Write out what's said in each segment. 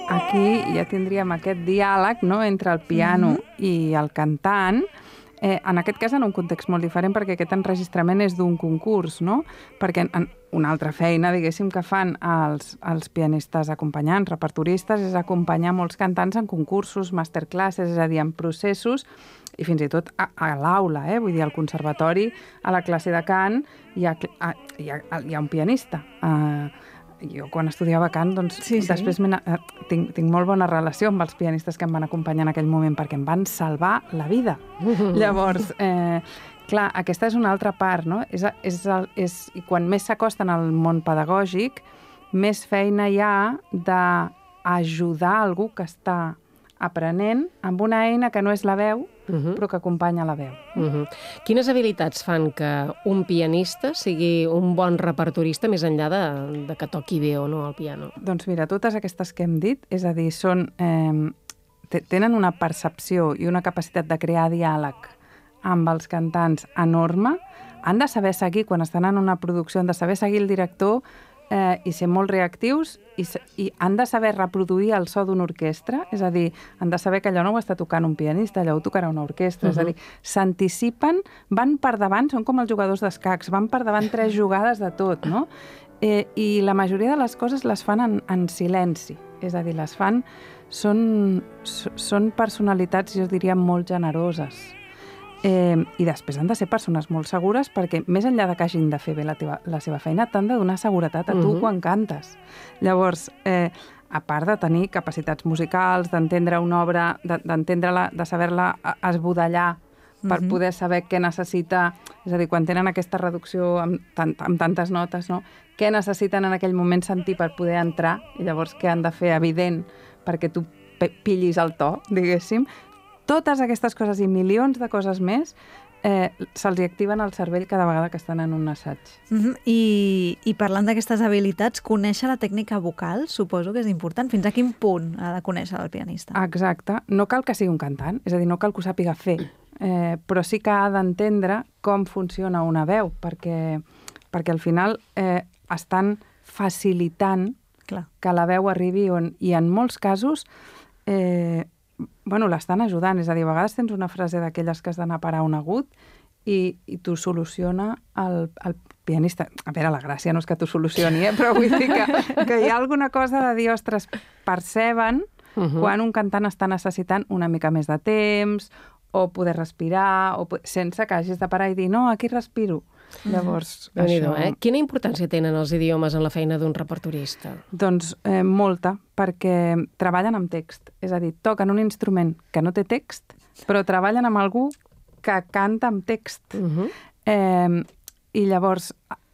aquí ja tindríem aquest diàleg, no?, entre el piano i el cantant, en aquest cas en un context molt diferent, perquè aquest enregistrament és d'un concurs, no? Perquè una altra feina, diguéssim, que fan els pianistes acompanyants, repertoristes, és acompanyar molts cantants en concursos, masterclasses, és a dir, en processos, i fins i tot a l'aula, vull dir, al conservatori, a la classe de cant, hi ha un pianista. Jo, quan estudiava cant, doncs, després tinc molt bona relació amb els pianistes que em van acompanyar en aquell moment, perquè em van salvar la vida. Llavors, clar, aquesta és una altra part, no? I quan més s'acosten al món pedagògic, més feina hi ha d'ajudar algú que està aprenent amb una eina que no és la veu, però que acompanya la veu. Quines habilitats fan que un pianista sigui un bon repertorista més enllà de que toqui bé o no el piano? Doncs mira, totes aquestes que hem dit, és a dir, tenen una percepció i una capacitat de crear diàleg amb els cantants enorme, han de saber seguir, quan estan en una producció, han de saber seguir el director i ser molt reactius i han de saber reproduir el so d'una orquestra, és a dir, han de saber que allò no ho està tocant un pianista, allò ho tocarà una orquestra, és a dir, s'anticipen, van per davant, són com els jugadors d'escacs, van per davant 3 jugades de tot, no? I la majoria de les coses les fan en silenci, és a dir, les fan, són personalitats, jo diria, molt generoses. I després han de ser persones molt segures perquè més enllà de que hagin de fer bé la seva feina, t'han de donar seguretat a tu quan cantes. Llavors, a part de tenir capacitats musicals, d'entendre una obra, d'entendre-la, de saber-la esbudellar per poder saber què necessita, és a dir, quan tenen aquesta reducció amb tantes notes, no? Què necessiten en aquell moment sentir per poder entrar i llavors què han de fer evident perquè tu pillis el to, diguéssim. Totes aquestes coses i milions de coses més se'ls activen al cervell cada vegada que estan en un assaig. I parlant d'aquestes habilitats, conèixer la tècnica vocal suposo que és important. Fins a quin punt ha de conèixer el pianista? Exacte. No cal que sigui un cantant, és a dir, no cal que ho sàpiga fer, però sí que ha d'entendre com funciona una veu, perquè al final estan facilitant que la veu arribi i en molts casos l'estan ajudant, és a dir, a vegades tens una frase d'aquelles que has d'anar a parar un agut i t'ho soluciona el pianista. A veure, la gràcia no és que t'ho solucioni, però vull dir que hi ha alguna cosa de dir, ostres, perceben quan un cantant està necessitant una mica més de temps o poder respirar, sense que hagis de parar i dir, no, aquí respiro. Llavors, això... Quina importància tenen els idiomes en la feina d'un repertorista? Doncs molta, perquè treballen amb text. És a dir, toquen un instrument que no té text, però treballen amb algú que canta amb text. I llavors,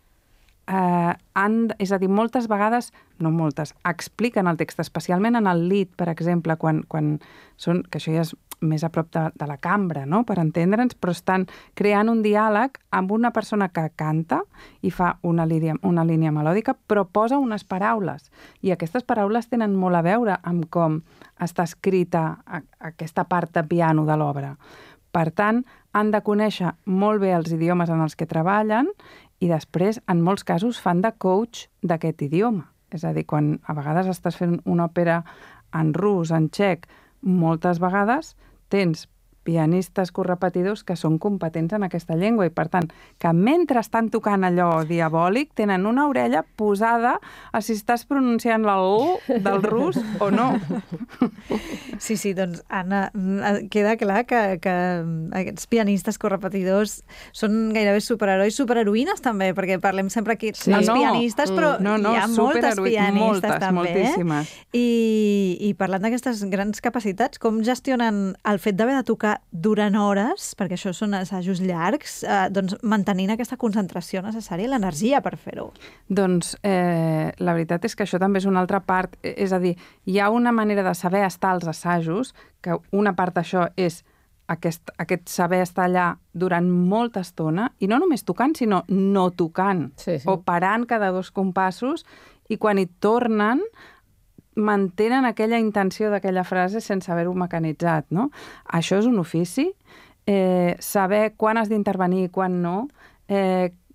és a dir, moltes vegades, no moltes, expliquen el text, especialment en el lead, per exemple, quan són, que això ja és més a prop de la cambra, no?, per entendre'ns, però estan creant un diàleg amb una persona que canta i fa una línia melòdica, però posa unes paraules. I aquestes paraules tenen molt a veure amb com està escrita aquesta part de piano de l'obra. Per tant, han de conèixer molt bé els idiomes en els que treballen i després, en molts casos, fan de coach d'aquest idioma. És a dir, quan a vegades estàs fent una òpera en rus, en txec, moltes vegades tens pianistes correpetidors que són competents en aquesta llengua i, per tant, que mentre estan tocant allò diabòlic tenen una orella posada a si estàs pronunciant la O del rus o no. Sí, doncs, Anna, queda clar que aquests pianistes correpetidors són gairebé superherois, superheroïnes també, perquè parlem sempre aquí dels pianistes, però hi ha moltes pianistes també. Moltíssimes. I parlant d'aquestes grans capacitats, com gestionen el fet d'haver de tocar durant hores, perquè això són assajos llargs, doncs mantenint aquesta concentració necessària i l'energia per fer-ho? Doncs la veritat és que això també és una altra part, és a dir, hi ha una manera de saber estar als assajos, que una part d'això és aquest saber estar allà durant molta estona, i no només tocant, sinó no tocant, o parant cada 2 compassos, i quan hi tornen mantenen aquella intenció d'aquella frase sense haver-ho mecanitzat, no? Això és un ofici, saber quan has d'intervenir i quan no,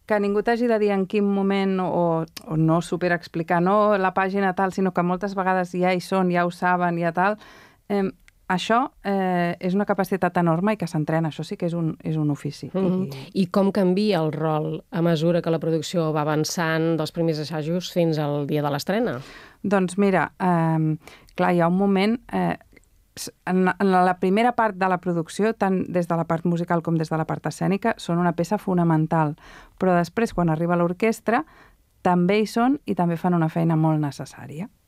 que ningú t'hagi de dir en quin moment o no superexplicar, no la pàgina tal, sinó que moltes vegades ja hi són, ja ho saben, ja tal. Això és una capacitat enorme i que s'entrena. Això sí que és un ofici. I com canvia el rol a mesura que la producció va avançant dels primers assajos fins al dia de l'estrena? Doncs mira, clar, hi ha un moment... En la primera part de la producció, tant des de la part musical com des de la part escènica, són una peça fonamental. Però després, quan arriba l'orquestra, també hi són i també fan una feina molt necessària.